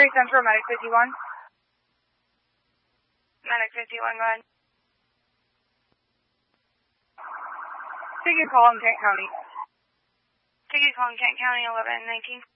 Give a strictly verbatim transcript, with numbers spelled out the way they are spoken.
three Central, Medic fifty-one. Medic fifty-one, go ahead. Ticket call in Kent County. Ticket call in Kent County, eleven nineteen.